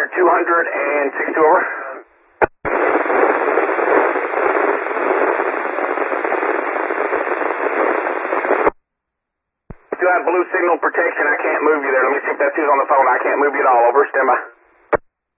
262 over. Still have blue signal protection. I can't move you there. Let me see if that's who's on the phone. I can't move you at all. Over. Stand by.